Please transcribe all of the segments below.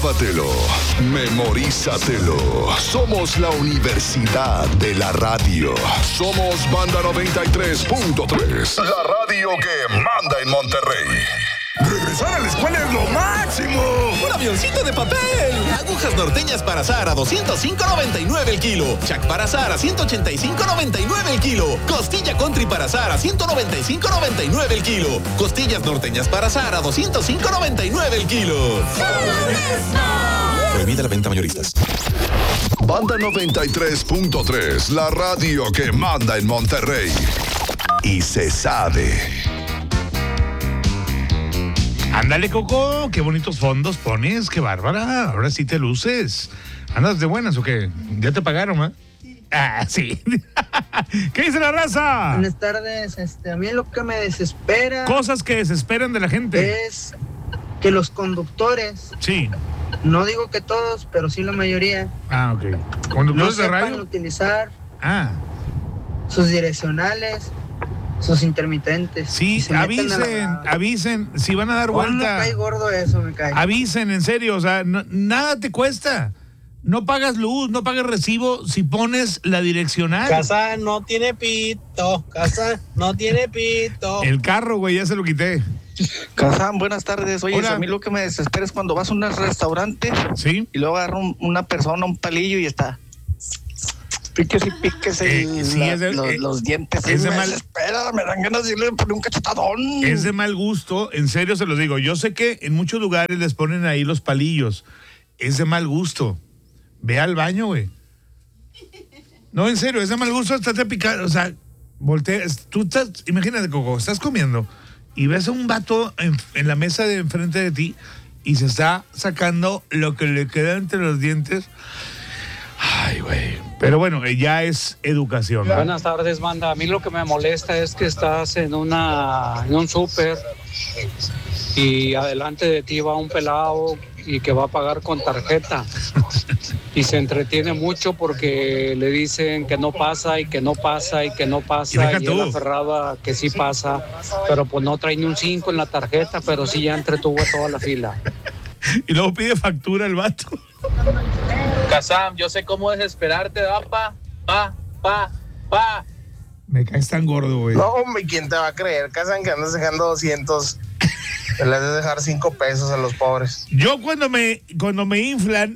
Grábatelo, memorízatelo. Somos la Universidad de la Radio. Somos Banda 93.3. La radio que manda en Monterrey. Regresar a la escuela es lo máximo. Un avioncito de papel. Agujas norteñas para azar a $205.99 el kilo. Chac para azar a $185.99 el kilo. Costilla country para azar a $195.99 el kilo. Costillas norteñas para azar a $205.99 el kilo. Prohibida la venta mayoristas. Banda 93.3, la radio que manda en Monterrey. Y se sabe. Ándale, Coco, qué bonitos fondos pones, qué bárbara, ahora sí te luces. ¿Andas de buenas o qué? ¿Ya te pagaron, Ah, sí. ¿Qué dice la raza? Buenas tardes, a mí lo que me desespera... Cosas que desesperan de la gente. Es que los conductores... Sí. No digo que todos, pero sí la mayoría... Ah, ok. No ¿Conductores de sepan radio? utilizar sus direccionales, sus intermitentes. Sí, avisen, si van a dar vuelta. Me cae gordo eso, me cae. Avisen, en serio, o sea, nada te cuesta. No pagas luz, no pagas recibo si pones la direccional. Casa no tiene pito, casa no tiene pito. El carro, güey, ya se lo quité. Kazam, buenas tardes. Oye, Hola. A mí lo que me desespera es cuando vas a un restaurante, ¿sí? Y luego agarra una persona un palillo y está píquese y píquese sí, los dientes. Es de me mal... desespera, me dan ganas de irle a poner un cachetadón. Es de mal gusto, en serio se los digo. Yo sé que en muchos lugares les ponen ahí los palillos. Es de mal gusto. Ve al baño, güey. No, en serio, es de mal gusto estarte picando. O sea, volteas. Tú estás, imagínate, Coco, estás comiendo y ves a un vato en la mesa de enfrente de ti y se está sacando lo que le queda entre los dientes. Ay, güey. Pero bueno, ya es educación, ¿no? Buenas tardes, banda. A mí lo que me molesta es que estás en un súper y adelante de ti va un pelado y que va a pagar con tarjeta y se entretiene mucho porque le dicen que no pasa y que no pasa y que no pasa y él aferrado a que sí pasa, pero pues no trae ni un 5 en la tarjeta, pero sí ya entretuvo a toda la fila. Y luego pide factura el vato. Kazam, yo sé cómo desesperarte, pa. Me caes tan gordo, güey. No, hombre, ¿quién te va a creer, Kazam, que andas dejando 200? Le has de dejar 5 pesos a los pobres. Yo cuando me inflan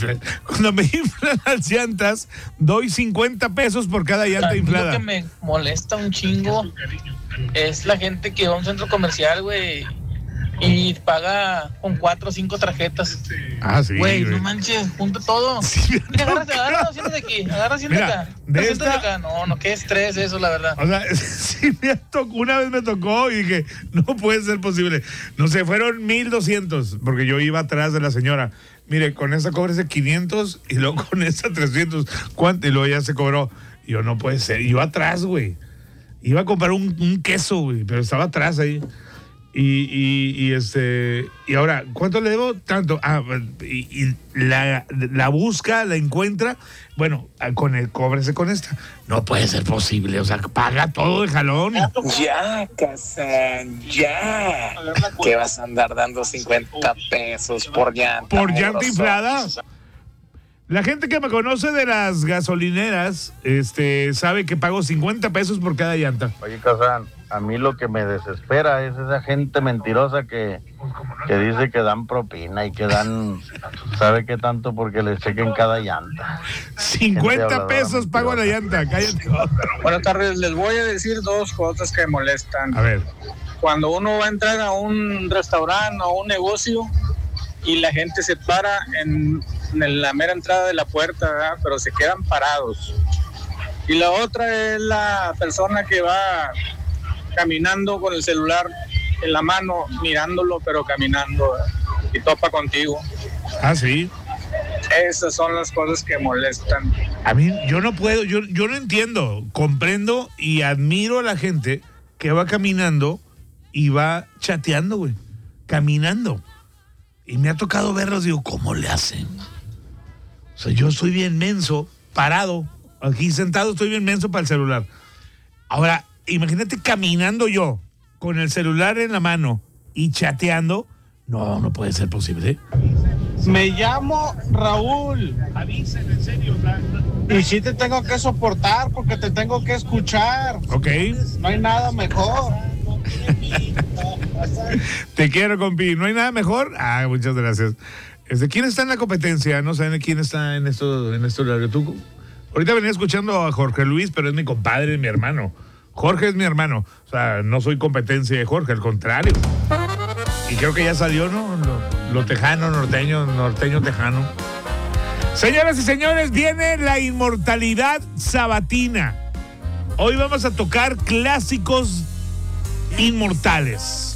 las llantas, doy 50 pesos por cada llanta inflada. Lo que me molesta un chingo es la gente que va a un centro comercial, güey, y paga con 4 o 5 tarjetas. Ah, sí. Güey, no manches, junta todo. Sí, agarra asiento de aquí, agarra asiento de acá. De Asiento de acá. No, qué estrés eso, la verdad. O sea, sí una vez me tocó y dije, no puede ser posible. No sé, fueron 1,200, porque yo iba atrás de la señora. Mire, con esa cóbrese 500 y luego con esa 300. ¿Cuánto? Y luego ya se cobró. Y yo, no puede ser. Iba atrás, güey. Iba a comprar un queso, güey, pero estaba atrás ahí. Y ahora, ¿cuánto le debo? Tanto. Y la busca, la encuentra. Bueno, cóbrese con esta. No puede ser posible, o sea, paga todo de jalón. Ya, Kazan, ya. ¿Qué vas a andar dando 50 pesos por llanta? ¿Por llanta inflada? La gente que me conoce de las gasolineras, sabe que pago 50 pesos por cada llanta. Oye, Kazan, a mí lo que me desespera es esa gente mentirosa que dice que dan propina y que dan, ¿sabe qué tanto? Porque le chequen cada llanta. 50 pesos pago la llanta, cállate. Buenas tardes, les voy a decir 2 cosas que me molestan. A ver. Cuando uno va a entrar a un restaurante o un negocio y la gente se para en la mera entrada de la puerta, ¿verdad? Pero se quedan parados. Y la otra es la persona que va caminando con el celular en la mano, mirándolo, pero caminando, ¿verdad? Y topa contigo. Ah, sí. Esas son las cosas que molestan. A mí, yo no puedo, yo no entiendo, comprendo y admiro a la gente que va caminando y va chateando, güey, caminando. Y me ha tocado verlos, digo, ¿cómo le hacen? O sea, yo estoy bien menso, parado, aquí sentado, estoy bien menso para el celular. Ahora, imagínate caminando yo, con el celular en la mano y chateando. No puede ser posible. Me llamo Raúl. Avisen, en serio, Y sí te tengo que soportar porque te tengo que escuchar. Ok. No hay nada mejor. Te quiero, compi. ¿No hay nada mejor? Muchas gracias. ¿Quién está en la competencia? No saben quién está en esto horario. Tú, ahorita venía escuchando a Jorge Luis, pero es mi compadre, es mi hermano. Jorge es mi hermano. O sea, no soy competencia de Jorge, al contrario. Y creo que ya salió, ¿no? Lo tejano, norteño tejano. Señoras y señores, viene la inmortalidad sabatina. Hoy vamos a tocar clásicos inmortales.